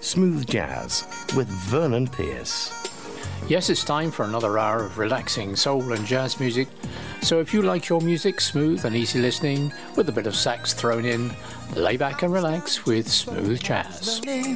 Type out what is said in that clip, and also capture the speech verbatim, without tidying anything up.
Smooth Jazz with Vernon Pierce. Yes, it's time for another hour of relaxing soul and jazz music. So if you like your music smooth and easy listening with a bit of sax thrown in, lay back and relax with Smooth Jazz.